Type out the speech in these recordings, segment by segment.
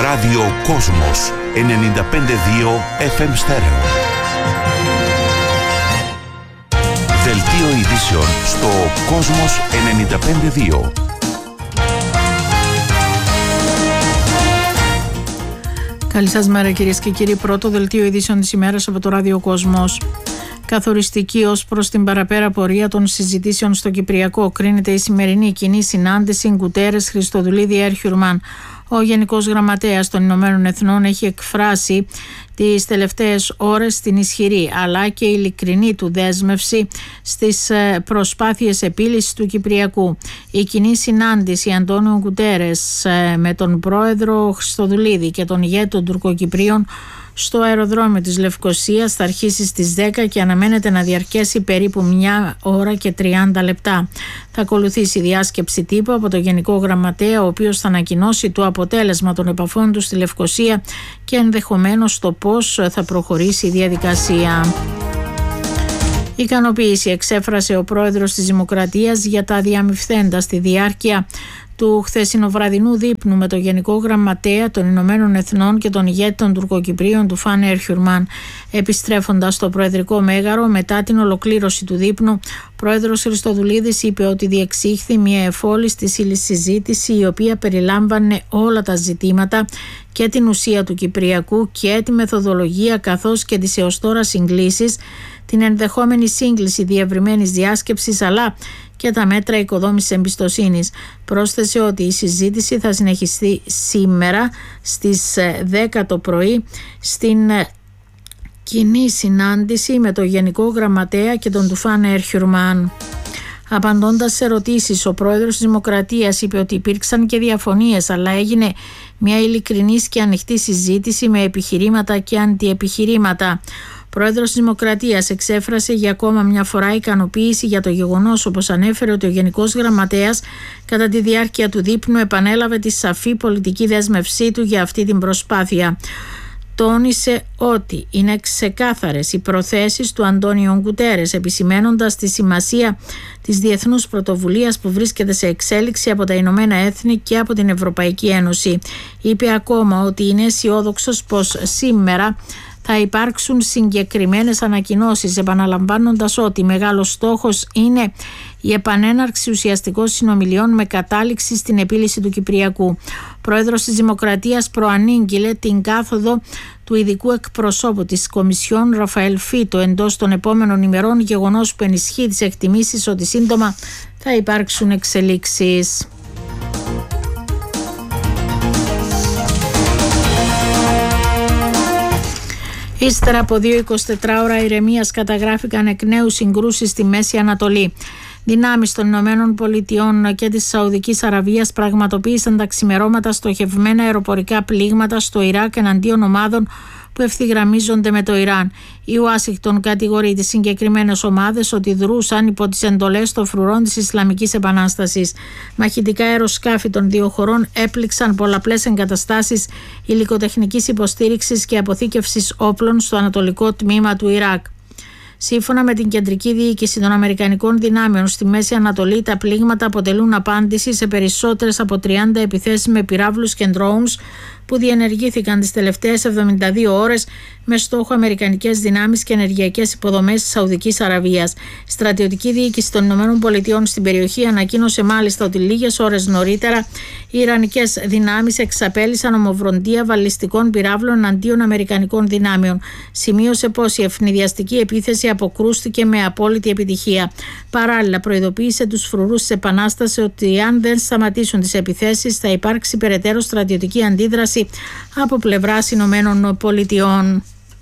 Ράδιο Κόσμος 95,2 FM στέρεο. Δελτίο ειδήσεων στο Κόσμος 95,2. Καλή σας μέρα κυρίες και κύριοι. Πρώτο δελτίο ειδήσεων της ημέρας από το Ράδιο Κόσμος. Καθοριστική ως προς την παραπέρα πορεία των συζητήσεων στο Κυπριακό κρίνεται η σημερινή κοινή συνάντηση Γκουτέρες Χριστοδουλίδη Έρχιουρμαν. Ο Γενικός Γραμματέας των Ηνωμένων Εθνών έχει εκφράσει τις τελευταίες ώρες την ισχυρή αλλά και ειλικρινή του δέσμευση στις προσπάθειες επίλυσης του Κυπριακού. Η κοινή συνάντηση Αντώνιο Γκουτέρες με τον πρόεδρο Χριστοδουλίδη και τον ηγέτη των Τουρκοκυπρίων στο αεροδρόμιο της Λευκωσίας θα αρχίσει στις 10 και αναμένεται να διαρκέσει περίπου 1 ώρα και 30 λεπτά. Θα ακολουθήσει διάσκεψη τύπου από το Γενικό Γραμματέα, ο οποίος θα ανακοινώσει το αποτέλεσμα των επαφών του στη Λευκωσία και ενδεχομένως το πώς θα προχωρήσει η διαδικασία. Ικανοποίηση εξέφρασε ο πρόεδρος της Δημοκρατίας για τα διαμειφθέντα στη διάρκεια του χθεσινοβραδινού δείπνου με τον Γενικό Γραμματέα των Ηνωμένων Εθνών και τον ηγέτη των Τουρκοκυπρίων του Φαν Έρχιουρμαν. Επιστρέφοντας στο Προεδρικό Μέγαρο μετά την ολοκλήρωση του δείπνου, ο πρόεδρος Χριστοδουλίδης είπε ότι διεξήχθη μια εφόλιστη συζήτηση η οποία περιλάμβανε όλα τα ζητήματα και την ουσία του Κυπριακού και τη μεθοδολογία καθώς και τις έως τώρα συγκλήσεις, την ενδεχόμενη σύγκληση διευρυμένης διάσκεψης αλλά και τα μέτρα οικοδόμησης εμπιστοσύνης. Πρόσθεσε ότι η συζήτηση θα συνεχιστεί σήμερα στις 10 το πρωί στην κοινή συνάντηση με τον Γενικό Γραμματέα και τον Τουφάν Έρχιουρμαν. Απαντώντας σε ερωτήσεις, ο πρόεδρος της Δημοκρατίας είπε ότι υπήρξαν και διαφωνίες, αλλά έγινε μια ειλικρινής και ανοιχτή συζήτηση με επιχειρήματα και αντιεπιχειρήματα. Ο πρόεδρος της Δημοκρατίας εξέφρασε για ακόμα μια φορά ικανοποίηση για το γεγονός, όπως ανέφερε, ότι ο Γενικός Γραμματέας κατά τη διάρκεια του δείπνου επανέλαβε τη σαφή πολιτική δέσμευσή του για αυτή την προσπάθεια. Τόνισε ότι είναι ξεκάθαρες οι προθέσεις του Αντώνιο Γκουτέρες, επισημένοντας τη σημασία της διεθνούς πρωτοβουλίας που βρίσκεται σε εξέλιξη από τα Ηνωμένα Έθνη και από την Ευρωπαϊκή Ένωση. Είπε ακόμα ότι είναι αισιόδοξος πως σήμερα θα υπάρξουν συγκεκριμένες ανακοινώσεις, επαναλαμβάνοντας ότι μεγάλος στόχος είναι η επανέναρξη ουσιαστικών συνομιλιών με κατάληξη στην επίλυση του Κυπριακού. Ο πρόεδρος της Δημοκρατίας προανήγγειλε την κάθοδο του ειδικού εκπροσώπου της Κομισιόν Ραφαέλ Φίτο εντός των επόμενων ημερών, γεγονός που ενισχύει τις εκτιμήσεις ότι σύντομα θα υπάρξουν εξελίξεις. Ύστερα από 2 24 ηρεμίας καταγράφηκαν εκ νέου συγκρούσεις στη Μέση Ανατολή. Δυνάμεις των Ηνωμένων Πολιτειών και της Σαουδικής Αραβίας πραγματοποίησαν τα ξημερώματα στοχευμένα αεροπορικά πλήγματα στο Ιράκ εναντίον ομάδων που ευθυγραμμίζονται με το Ιράν. Η Ουάσιγκτον κατηγορεί τις συγκεκριμένες ομάδες ότι δρούσαν υπό τις εντολές των φρουρών της Ισλαμικής Επανάστασης. Μαχητικά αεροσκάφη των δύο χωρών έπληξαν πολλαπλές εγκαταστάσεις υλικοτεχνικής υποστήριξης και αποθήκευσης όπλων στο ανατολικό τμήμα του Ιράκ. Σύμφωνα με την κεντρική διοίκηση των Αμερικανικών δυνάμεων στη Μέση Ανατολή, τα πλήγματα αποτελούν απάντηση σε περισσότερες από 30 επιθέσεις με πυράβλους και drones που διενεργήθηκαν τις τελευταίες 72 ώρες με στόχο αμερικανικές δυνάμεις και ενεργειακές υποδομές της Σαουδικής Αραβίας. Η στρατιωτική διοίκηση των ΗΠΑ στην περιοχή ανακοίνωσε μάλιστα ότι λίγες ώρες νωρίτερα οι ιρανικές δυνάμεις εξαπέλυσαν ομοβροντία βαλιστικών πυράβλων εναντίον αμερικανικών δυνάμεων. Σημείωσε πως η ευνηδιαστική επίθεση αποκρούστηκε με απόλυτη επιτυχία. Παράλληλα, προειδοποίησε τους φρουρούς της Επανάστασης ότι αν δεν σταματήσουν τις επιθέσεις θα υπάρξει περαιτέρω στρατιωτική αντίδραση από πλευράς Ηνωμένων Πολιτειών.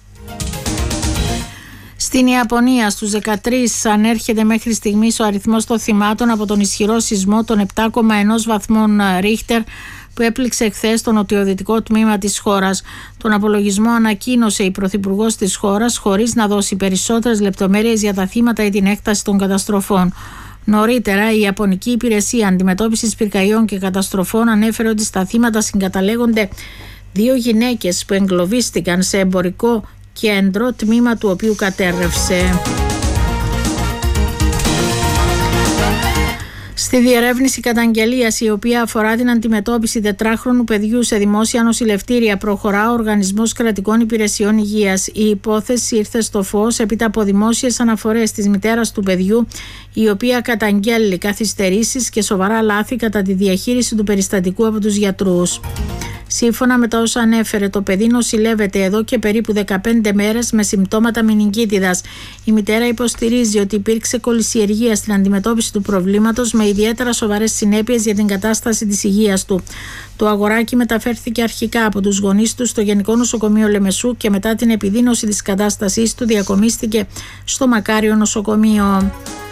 Στην Ιαπωνία στους 13 ανέρχεται μέχρι στιγμής ο αριθμός των θυμάτων από τον ισχυρό σεισμό των 7,1 βαθμών Ρίχτερ που έπληξε χθες το νοτιοδυτικό τμήμα της χώρας. Τον απολογισμό ανακοίνωσε η πρωθυπουργός της χώρας χωρίς να δώσει περισσότερες λεπτομέρειες για τα θύματα ή την έκταση των καταστροφών. Νωρίτερα, η Ιαπωνική Υπηρεσία Αντιμετώπισης Πυρκαγιών και Καταστροφών ανέφερε ότι στα θύματα συγκαταλέγονται 2 γυναίκες που εγκλωβίστηκαν σε εμπορικό κέντρο, τμήμα του οποίου κατέρρευσε. Στη Στη διερεύνηση καταγγελίας, η οποία αφορά την αντιμετώπιση 4χρονου παιδιού σε δημόσια νοσηλευτήρια, προχωρά ο Οργανισμός Κρατικών Υπηρεσιών Υγείας. Η υπόθεση ήρθε στο φως έπειτα από δημόσιες αναφορές της μητέρας του παιδιού, η οποία καταγγέλει καθυστερήσεις και σοβαρά λάθη κατά τη διαχείριση του περιστατικού από τους γιατρούς. Σύμφωνα με τα όσα ανέφερε, το παιδί νοσηλεύεται εδώ και περίπου 15 μέρες με συμπτώματα μηνυγκίτιδας. Η μητέρα υποστηρίζει ότι υπήρξε κολυσιεργία στην αντιμετώπιση του προβλήματος με ιδιαίτερα σοβαρές συνέπειες για την κατάσταση της υγείας του. Το αγοράκι μεταφέρθηκε αρχικά από τους γονείς του στο Γενικό Νοσοκομείο Λεμεσού και μετά την επιδείνωση της κατάστασής του διακομίστηκε στο Μακάριο Νοσοκομείο.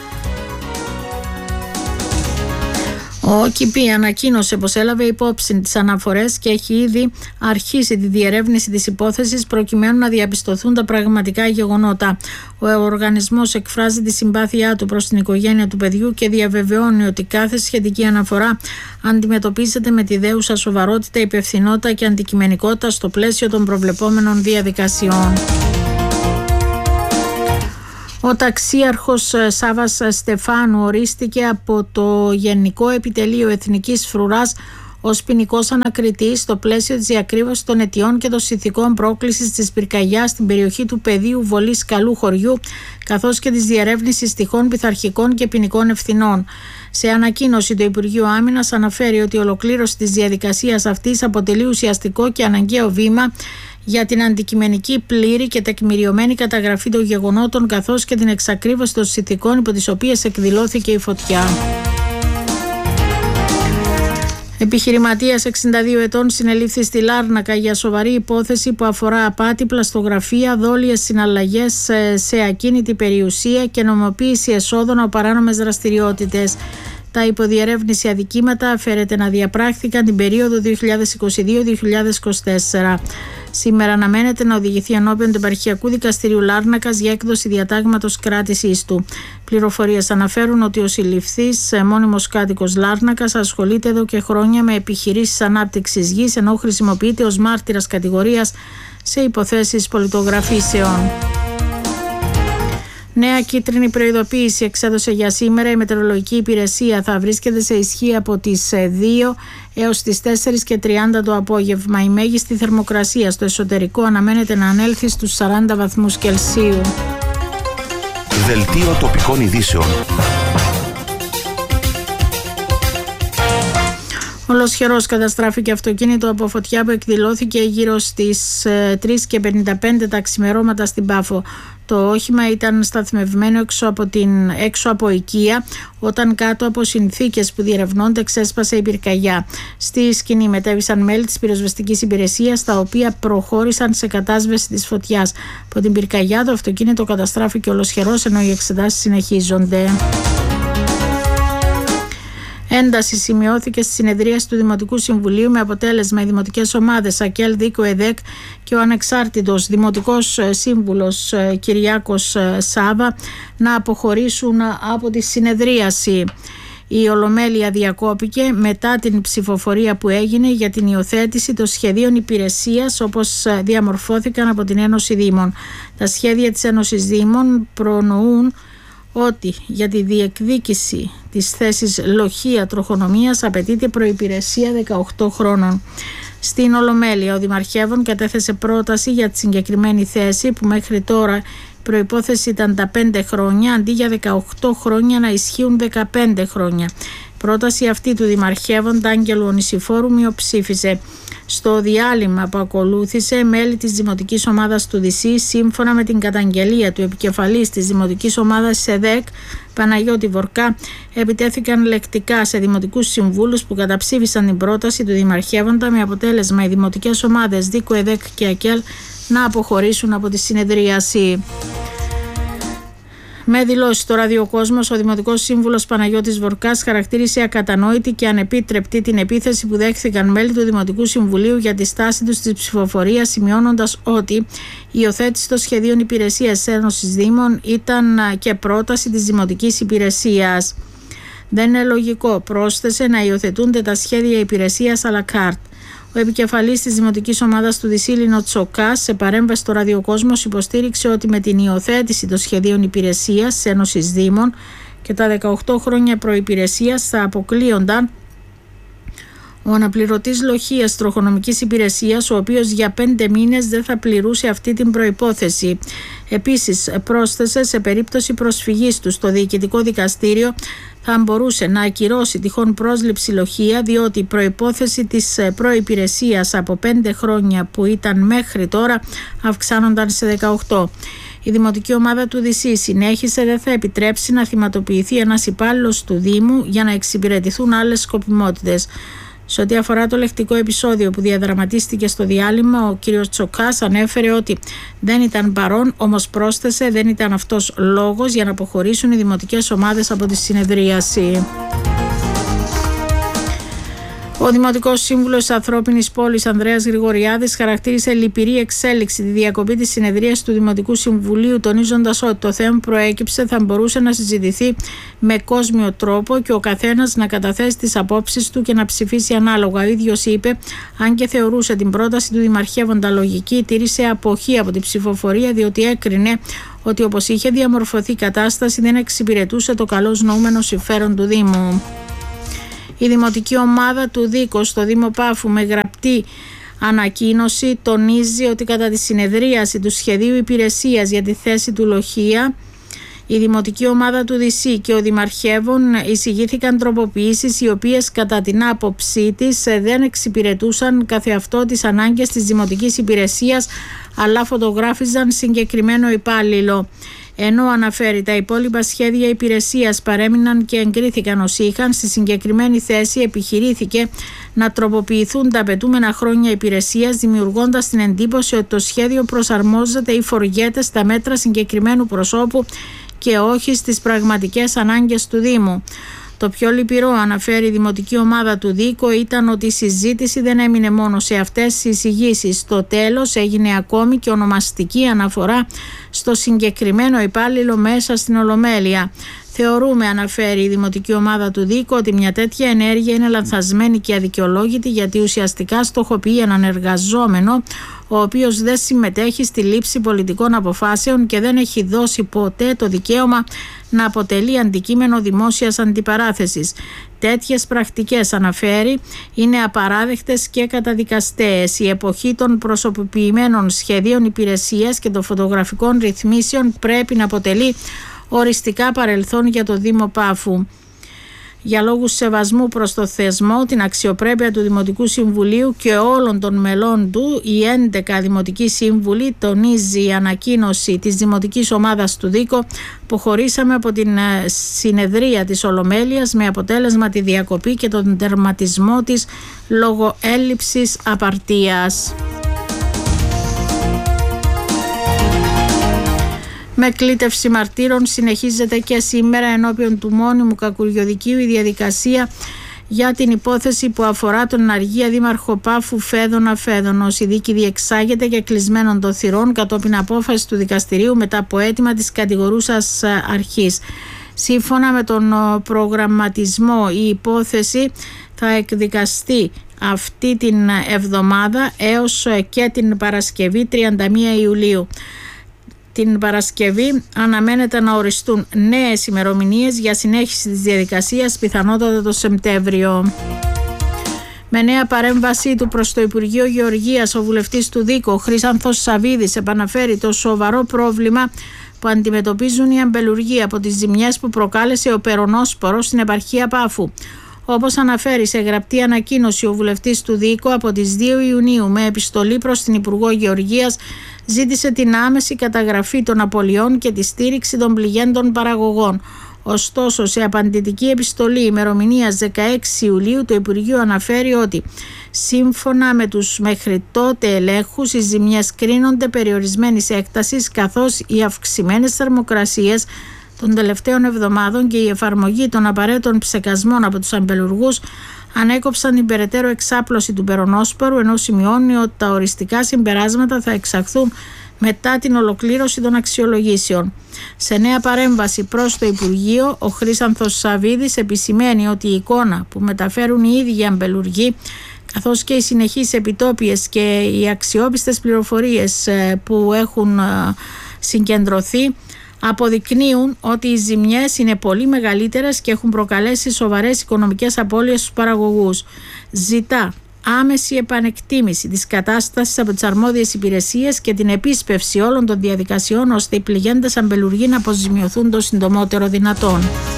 Ο ΟΚΙΠΗ ανακοίνωσε πως έλαβε υπόψη τις αναφορές και έχει ήδη αρχίσει τη διερεύνηση της υπόθεσης προκειμένου να διαπιστωθούν τα πραγματικά γεγονότα. Ο οργανισμός εκφράζει τη συμπάθειά του προς την οικογένεια του παιδιού και διαβεβαιώνει ότι κάθε σχετική αναφορά αντιμετωπίζεται με τη δέουσα σοβαρότητα, υπευθυνότητα και αντικειμενικότητα στο πλαίσιο των προβλεπόμενων διαδικασιών. Ο ταξίαρχος Σάββας Στεφάνου ορίστηκε από το Γενικό Επιτελείο Εθνικής Φρουράς ως ποινικός ανακριτής στο πλαίσιο της διακρύβωσης των αιτιών και των συνθηκών πρόκλησης της πυρκαγιάς στην περιοχή του πεδίου Βολής Καλού Χωριού, καθώς και της διερεύνησης τυχών πειθαρχικών και ποινικών ευθυνών. Σε ανακοίνωση, το Υπουργείο Άμυνας αναφέρει ότι η ολοκλήρωση της διαδικασίας αυτής αποτελεί ουσιαστικό και αναγκαίο βήμα για την αντικειμενική, πλήρη και τεκμηριωμένη καταγραφή των γεγονότων, καθώς και την εξακρίβωση των συνθηκών υπό τις οποίες εκδηλώθηκε η φωτιά. Επιχειρηματίας 62 ετών συνελήφθη στη Λάρνακα για σοβαρή υπόθεση που αφορά απάτη, πλαστογραφία, δόλιες συναλλαγές σε ακίνητη περιουσία και νομιμοποίηση εσόδων από παράνομες δραστηριότητες. Τα υποδιερεύνηση αδικήματα φέρεται να διαπράχθηκαν την περίοδο 2022-2024. Σήμερα αναμένεται να οδηγηθεί ενώπιον του Επαρχιακού Δικαστηρίου Λάρνακας για έκδοση διατάγματος κράτησής του. Πληροφορίες αναφέρουν ότι ο συλληφθής, μόνιμος κάτοικος Λάρνακας, ασχολείται εδώ και χρόνια με επιχειρήσεις ανάπτυξης γης, ενώ χρησιμοποιείται ως μάρτυρας κατηγορίας σε υποθέσεις πολιτογραφήσεων. Νέα κίτρινη προειδοποίηση εξέδωσε για σήμερα η Μετεωρολογική Υπηρεσία. Θα βρίσκεται σε ισχύ από τις 2 έως τις 4:30 το απόγευμα. Η μέγιστη θερμοκρασία στο εσωτερικό αναμένεται να ανέλθει στους 40 βαθμούς Κελσίου. Δελτίο τοπικών ειδήσεων. Ολοσχερός καταστράφηκε αυτοκίνητο από φωτιά που εκδηλώθηκε γύρω στις 3:55 τα ξημερώματα στην Πάφο. Το όχημα ήταν σταθμευμένο έξω από οικία όταν κάτω από συνθήκες που διερευνώνται ξέσπασε η πυρκαγιά. Στη σκηνή μετέβησαν μέλη της πυροσβεστικής υπηρεσίας, τα οποία προχώρησαν σε κατάσβεση της φωτιάς. Από την πυρκαγιά το αυτοκίνητο καταστράφηκε ολοσχερός, ενώ οι εξετάσεις συνεχίζονται. Ένταση σημειώθηκε στη συνεδρίαση του Δημοτικού Συμβουλίου με αποτέλεσμα οι δημοτικές ομάδες ΑΚΕΛ, ΔΙΚΟ, ΕΔΕΚ και ο ανεξάρτητος Δημοτικός Σύμβουλος Κυριάκος Σάβα να αποχωρήσουν από τη συνεδρίαση. Η Ολομέλεια διακόπηκε μετά την ψηφοφορία που έγινε για την υιοθέτηση των σχεδίων υπηρεσίας όπως διαμορφώθηκαν από την Ένωση Δήμων. Τα σχέδια της Ένωσης Δήμων προνοούν ότι για τη διεκδίκηση της θέσης λοχεία τροχονομίας απαιτείται προϋπηρεσία 18 χρόνων. Στην Ολομέλεια ο Δημαρχεύων κατέθεσε πρόταση για τη συγκεκριμένη θέση, που μέχρι τώρα η προϋπόθεση ήταν τα 5 χρόνια, αντί για 18 χρόνια να ισχύουν 15 χρόνια. Η πρόταση αυτή του Δημαρχεύοντα Άγγελου Ονησιφόρου μειοψήφισε. Στο διάλειμμα που ακολούθησε, μέλη της Δημοτικής Ομάδας του ΔΥΣΥ, σύμφωνα με την καταγγελία του επικεφαλής της Δημοτικής Ομάδας ΣΕΔΕΚ, Παναγιώτη Βορκά, επιτέθηκαν λεκτικά σε δημοτικούς συμβούλους που καταψήφισαν την πρόταση του Δημαρχεύοντα, με αποτέλεσμα οι δημοτικές ομάδες ΔΙΚΟ, ΕΔΕΚ και ΑΚΕΛ να αποχωρήσουν από τη συνεδρίαση. Με δηλώσει στο ραδιοκόσμος, ο Δημοτικός Σύμβουλος Παναγιώτης Βορκάς χαρακτήρισε ακατανόητη και ανεπίτρεπτη την επίθεση που δέχθηκαν μέλη του Δημοτικού Συμβουλίου για τη στάση τους στη ψηφοφορία, σημειώνοντας ότι η υιοθέτηση των σχεδίων υπηρεσίας Ένωσης Δήμων ήταν και πρόταση της Δημοτικής Υπηρεσίας. Δεν είναι λογικό, πρόσθεσε, να υιοθετούνται τα σχέδια υπηρεσίας à la carte. Ο επικεφαλής της Δημοτικής Ομάδας του ΔΥΣΥ, Λίνο Τσοκάς, σε παρέμβαση στο ραδιοκόσμος, υποστήριξε ότι με την υιοθέτηση των σχεδίων υπηρεσίας της Ένωσης Δήμων και τα 18 χρόνια προϋπηρεσίας θα αποκλείονταν ο αναπληρωτής λοχείας τροχονομικής υπηρεσίας, ο οποίος για 5 μήνες δεν θα πληρούσε αυτή την προϋπόθεση. Επίσης, πρόσθεσε σε περίπτωση προσφυγής του στο Διοικητικό Δικαστήριο θα μπορούσε να ακυρώσει τυχόν πρόσληψη λοχεία, διότι η προϋπόθεση της προϋπηρεσίας από 5 χρόνια που ήταν μέχρι τώρα αυξάνονταν σε 18. Η Δημοτική Ομάδα του Δυσσή συνέχισε δεν θα επιτρέψει να θυματοποιηθεί ένας υπάλληλος του Δήμου για να εξυπηρετηθούν άλλες σκοπιμότητες. Σε ό,τι αφορά το λεκτικό επεισόδιο που διαδραματίστηκε στο διάλειμμα, ο κ. Τσοκάς ανέφερε ότι δεν ήταν παρόν, όμως πρόσθεσε δεν ήταν αυτός λόγος για να αποχωρήσουν οι δημοτικές ομάδες από τη συνεδρίαση. Ο Δημοτικός Σύμβουλος Ανθρώπινης Πόλης Ανδρέας Γρηγοριάδης χαρακτήρισε λυπηρή εξέλιξη τη διακοπή της συνεδρίας του Δημοτικού Συμβουλίου, τονίζοντας ότι το θέμα που προέκυψε θα μπορούσε να συζητηθεί με κόσμιο τρόπο και ο καθένας να καταθέσει τις απόψεις του και να ψηφίσει ανάλογα. Ο ίδιος είπε, αν και θεωρούσε την πρόταση του Δημαρχεύοντα λογική, τήρησε αποχή από την ψηφοφορία, διότι έκρινε ότι όπως είχε διαμορφωθεί η κατάσταση δεν εξυπηρετούσε το καλώς νοούμενο συμφέρον του Δήμου. Η Δημοτική Ομάδα του Δίκο στο Δήμο Πάφου με γραπτή ανακοίνωση τονίζει ότι κατά τη συνεδρίαση του σχεδίου υπηρεσίας για τη θέση του λοχεία, η Δημοτική Ομάδα του Δυσσή και ο Δημαρχεύων εισηγήθηκαν τροποποιήσεις οι οποίες κατά την άποψή της δεν εξυπηρετούσαν καθεαυτό τις ανάγκες της δημοτικής υπηρεσίας, αλλά φωτογράφιζαν συγκεκριμένο υπάλληλο. Ενώ αναφέρει τα υπόλοιπα σχέδια υπηρεσίας παρέμειναν και εγκρίθηκαν ως είχαν, στη συγκεκριμένη θέση επιχειρήθηκε να τροποποιηθούν τα απαιτούμενα χρόνια υπηρεσίας, δημιουργώντας την εντύπωση ότι το σχέδιο προσαρμόζεται ή φοριέται στα μέτρα συγκεκριμένου προσώπου και όχι στις πραγματικές ανάγκες του Δήμου. Το πιο λυπηρό, αναφέρει η Δημοτική Ομάδα του Δίκο, ήταν ότι η συζήτηση δεν έμεινε μόνο σε αυτές τις εισηγήσεις. Στο τέλος έγινε ακόμη και ονομαστική αναφορά στο συγκεκριμένο υπάλληλο μέσα στην Ολομέλεια. Θεωρούμε, αναφέρει η Δημοτική Ομάδα του Δίκο, ότι μια τέτοια ενέργεια είναι λανθασμένη και αδικαιολόγητη, γιατί ουσιαστικά στοχοποιεί έναν εργαζόμενο ο οποίος δεν συμμετέχει στη λήψη πολιτικών αποφάσεων και δεν έχει δώσει ποτέ το δικαίωμα να αποτελεί αντικείμενο δημόσιας αντιπαράθεσης. Τέτοιες πρακτικές, αναφέρει, είναι απαράδεκτες και καταδικαστέες. Η εποχή των προσωποποιημένων σχεδίων υπηρεσίας και των φωτογραφικών ρυθμίσεων πρέπει να αποτελεί οριστικά παρελθόν για το Δήμο Πάφου. Για λόγους σεβασμού προς το θεσμό, την αξιοπρέπεια του Δημοτικού Συμβουλίου και όλων των μελών του, οι 11 Δημοτικοί Σύμβουλοι, τονίζει η ανακοίνωση της Δημοτικής Ομάδας του Δίκο, αποχωρήσαμε από την συνεδρία της Ολομέλειας με αποτέλεσμα τη διακοπή και τον τερματισμό της λόγω έλλειψης απαρτίας. Με κλήτευση μαρτύρων συνεχίζεται και σήμερα ενώπιον του μόνιμου Κακουριωδικείου η διαδικασία για την υπόθεση που αφορά τον εναργία Δήμαρχο Πάφου Φέδωνα Φέδωνος. Η δίκη διεξάγεται και κλεισμένων των θυρών κατόπιν απόφαση του δικαστηρίου μετά από αίτημα της κατηγορούσας αρχής. Σύμφωνα με τον προγραμματισμό, η υπόθεση θα εκδικαστεί αυτή την εβδομάδα έως και την Παρασκευή 31 Ιουλίου. Την Παρασκευή αναμένεται να οριστούν νέες ημερομηνίες για συνέχιση της διαδικασίας, πιθανότατα το Σεπτέμβριο. Με νέα παρέμβασή του προς το Υπουργείο Γεωργίας, ο βουλευτής του Δίκο, Χρύσανθος Σαβίδης, επαναφέρει το σοβαρό πρόβλημα που αντιμετωπίζουν οι αμπελουργοί από τις ζημιές που προκάλεσε ο περονόσπορος στην επαρχία Πάφου. Όπως αναφέρει σε γραπτή ανακοίνωση ο βουλευτής του Δίκο, από τις 2 Ιουνίου με επιστολή προς την Υπουργό Γεωργίας ζήτησε την άμεση καταγραφή των απολειών και τη στήριξη των πληγέντων παραγωγών. Ωστόσο, σε απαντητική επιστολή ημερομηνίας 16 Ιουλίου, το Υπουργείο αναφέρει ότι σύμφωνα με τους μέχρι τότε ελέγχους, οι ζημιές κρίνονται περιορισμένης έκτασης, καθώς οι αυξημένες θερμοκρασίες των τελευταίων εβδομάδων και η εφαρμογή των απαραίτητων ψεκασμών από τους αμπελουργούς ανέκοψαν την περαιτέρω εξάπλωση του περονόσπορου, ενώ σημειώνει ότι τα οριστικά συμπεράσματα θα εξαχθούν μετά την ολοκλήρωση των αξιολογήσεων. Σε νέα παρέμβαση προς το Υπουργείο, ο Χρύσανθος Σαβίδης επισημαίνει ότι η εικόνα που μεταφέρουν οι ίδιοι αμπελουργοί, καθώς και οι συνεχείς επιτόπιες και οι αξιόπιστες πληροφορίες που έχουν συγκεντρωθεί, αποδεικνύουν ότι οι ζημιές είναι πολύ μεγαλύτερες και έχουν προκαλέσει σοβαρές οικονομικές απώλειες στους παραγωγούς. Ζητά άμεση επανεκτίμηση της κατάστασης από τις αρμόδιες υπηρεσίες και την επίσπευση όλων των διαδικασιών ώστε οι πληγέντες αμπελουργοί να αποζημιωθούν το συντομότερο δυνατόν.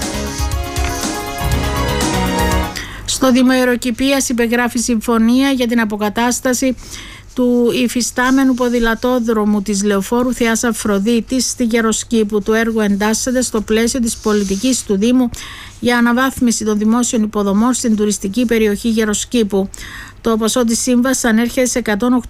Στο Δήμο Ιεροκηπείας υπεγράφει συμφωνία για την αποκατάσταση του υφιστάμενου ποδηλατόδρομου της Λεωφόρου Θεάς Αφροδίτης στη Γεροσκήπου. Το έργο εντάσσεται στο πλαίσιο της πολιτικής του Δήμου για αναβάθμιση των δημόσιων υποδομών στην τουριστική περιοχή Γεροσκήπου. Το ποσό της σύμβασης ανέρχεται σε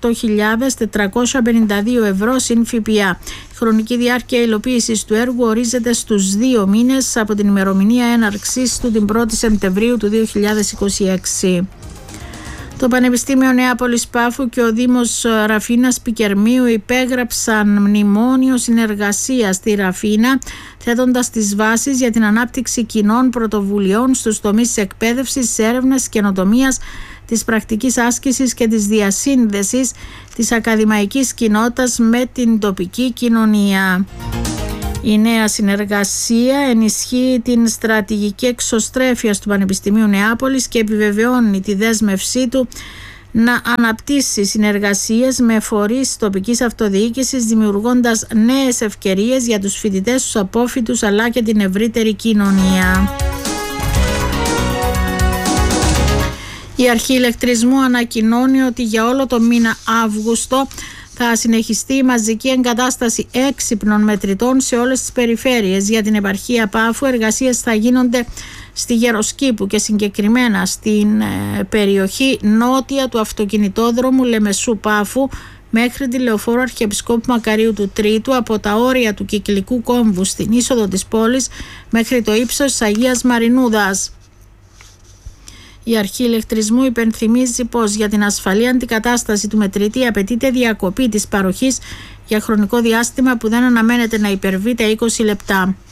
108.452 ευρώ συν ΦΠΑ. Η χρονική διάρκεια υλοποίησης του έργου ορίζεται στους 2 μήνες από την ημερομηνία έναρξης του την 1η Σεπτεμβρίου του 2026. Το Πανεπιστήμιο Νεάπολης Πάφου και ο Δήμος Ραφίνας Πικερμίου υπέγραψαν μνημόνιο συνεργασίας στη Ραφίνα, θέτοντας τις βάσεις για την ανάπτυξη κοινών πρωτοβουλειών στους τομείς της εκπαίδευσης, της έρευνας, της καινοτομίας, της πρακτικής άσκησης και της διασύνδεσης της ακαδημαϊκής κοινότητας με την τοπική κοινωνία. Η νέα συνεργασία ενισχύει την στρατηγική εξωστρέφεια του Πανεπιστημίου Νεάπολης και επιβεβαιώνει τη δέσμευσή του να αναπτύσσει συνεργασίες με φορείς τοπικής αυτοδιοίκησης, δημιουργώντας νέες ευκαιρίες για τους φοιτητές, τους απόφοιτους αλλά και την ευρύτερη κοινωνία. Η Αρχή Ηλεκτρισμού ανακοινώνει ότι για όλο το μήνα Αύγουστο θα συνεχιστεί η μαζική εγκατάσταση έξυπνων μετρητών σε όλες τις περιφέρειες. Για την επαρχία Πάφου, εργασίες θα γίνονται στη Γεροσκήπου και συγκεκριμένα στην περιοχή νότια του αυτοκινητόδρομου Λεμεσού Πάφου μέχρι τη Λεωφόρο Αρχιεπισκόπου Μακαρίου του Τρίτου, από τα όρια του Κυκλικού Κόμβου στην είσοδο της πόλης μέχρι το ύψος της Αγίας Μαρινούδας. Η Αρχή Ηλεκτρισμού υπενθυμίζει πως για την ασφαλή αντικατάσταση του μετρητή απαιτείται διακοπή της παροχής για χρονικό διάστημα που δεν αναμένεται να υπερβεί τα 20 λεπτά.